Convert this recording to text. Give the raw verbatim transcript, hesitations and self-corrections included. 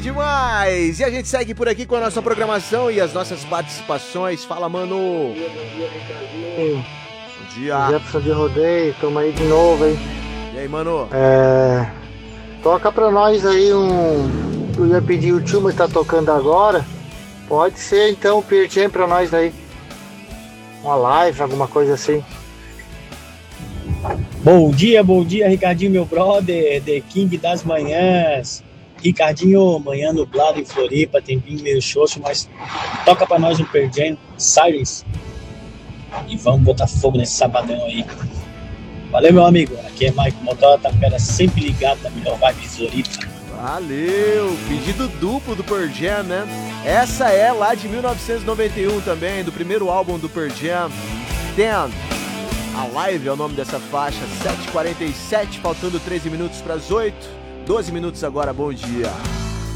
demais! E a gente segue por aqui com a nossa programação e as nossas participações. Fala, mano! Bom dia, bom dia, Ricardinho. Bom dia! Jefferson de Rodeio, tamo aí de novo, hein? E aí, mano? É... Toca pra nós aí um... Eu ia pedir o tio, mas tá tocando agora. Pode ser, então, o Pearl Jam pra nós aí. Uma live, alguma coisa assim. Bom dia, bom dia, Ricardinho, meu brother, The King das manhãs. Ricardinho, manhã nublado em Floripa, tempinho meio xoxo, mas toca pra nós um Pearl Jam, Sirens. E vamos botar fogo nesse sabadão aí. Valeu, meu amigo. Aqui é Mike Motora, Tapera, sempre ligado na melhor vibe Floripa. Valeu! Pedido duplo do Pearl Jam, né? Essa é lá de mil novecentos e noventa e um também, do primeiro álbum do Pearl Jam, Ten. A Live é o nome dessa faixa, sete e quarenta e sete, faltando treze minutos para as oito. doze minutos agora, bom dia.